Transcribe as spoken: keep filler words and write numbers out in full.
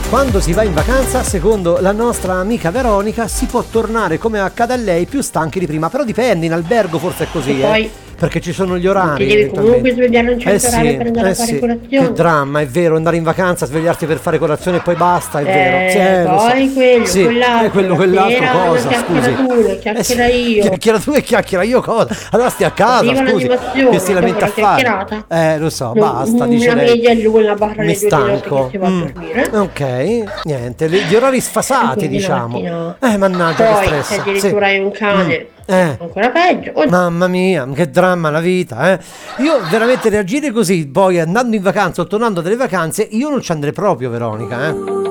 quando si va in vacanza, secondo la nostra amica Veronica, si può tornare, come accade a lei, più stanchi di prima. Però dipende, in albergo forse è così, E poi eh. Perché ci sono gli orari. ti devi comunque eventualmente. svegliare a un certo Eh sì, orario per andare eh a fare sì. colazione. Che dramma, è vero, andare in vacanza, svegliarti per fare colazione e poi basta, è vero. Eh, Sì, eh, lo so. poi quello, Sì, quell'altro, eh, quello, la quell'altro sera cosa, una scusi. chiacchiera tu, una Eh chiacchiera sì, io. Chiacchiera tu e chiacchiera io cosa? Allora stia a casa, Arriva scusi, l'animazione, che si dopo lamenta a la fare. chiacchierata. Eh, lo so, Non- basta, una dice lei. media l'una barra Mi le due di notte stanco. che si va a Mm. dormire. Ok, niente, le- gli orari sfasati, Quindi un diciamo. attimo. Eh, mannaggia, Poi che se stress. addirittura Sì. hai un cane, Eh. ancora peggio. O- Mamma mia, che dramma la vita, eh. Io veramente reagire così, poi andando in vacanza o tornando dalle vacanze, io non ci andrei proprio, Veronica, eh.